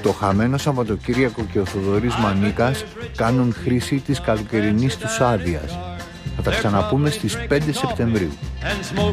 Το χαμένο Σαββατοκύριακο και ο Θοδωρής Μανίκας κάνουν χρήση της καλοκαιρινής τους άδειας. Θα τα ξαναπούμε στις 5 Σεπτεμβρίου.